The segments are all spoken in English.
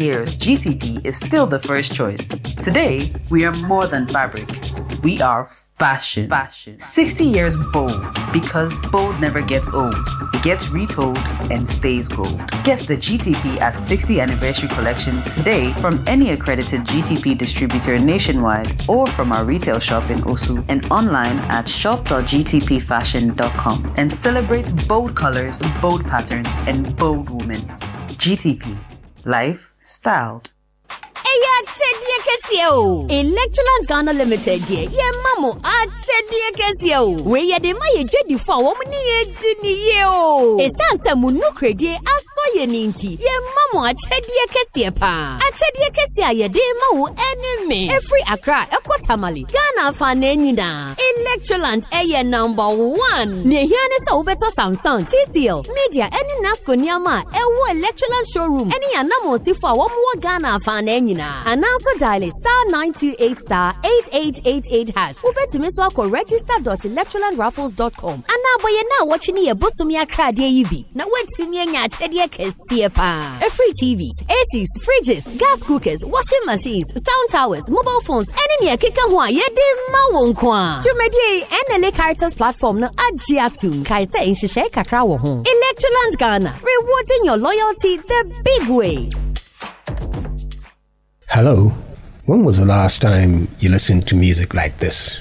years, GTP is still the first choice. Today, we are more than fabric. We are fashion. 60 years bold, because bold never gets old. It gets retold and stays gold. Get the GTP at 60th Anniversary Collection today from any accredited GTP distributor nationwide or from our retail shop in Osu and online at shop.gtpfashion.com, and celebrate bold colors, bold patterns, and bold women. GTP. Life styled. Electroland Ghana Limited, ye mamo, we ye de my jedi for woman ye dinio. A sansa munu credi, I saw ye ninti, ye mamo, a chedia cassia pa. A chedia cassia ye de mo enemy. Every Accra, a quatamali, Ghana fanenina. Electroland aye number 1. Nehianes Obeto Samsung, TCL, Media, any Nasco Niama, Ewo Electroland showroom, any anamo si for one more Ghana fanenina. And also dial *928*8888# Ube to miss wako register.electrolandraffles.com. And now boy now watching your busumia crad ye now wait to me nya chedia kesie pa. Free TVs, ACs, fridges, gas cookers, washing machines, sound towers, mobile phones, any near kika hwa ye de ma wonkwa. Jumedie NLA Caritas platform no agiatum kai say in shishe kakra wo ho. Electroland Ghana, rewarding your loyalty the big way. Hello, when was the last time you listened to music like this?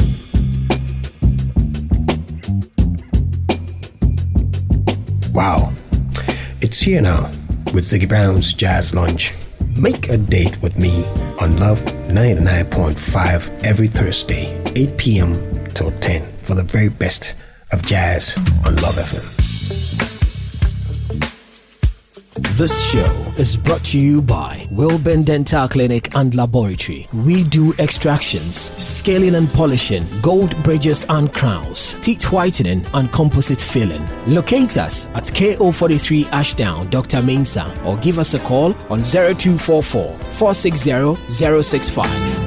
Wow, it's here now with Ziggy Brown's Jazz Lunch. Make a date with me on Love 99.5 every Thursday, 8 p.m. till 10 for the very best of jazz on Love FM. This show is brought to you by Wilburn Dental Clinic and Laboratory. We do extractions, scaling and polishing, gold bridges and crowns, teeth whitening and composite filling. Locate us at KO43 Ashdown, Dr. Mensah, or give us a call on 0244 460 065.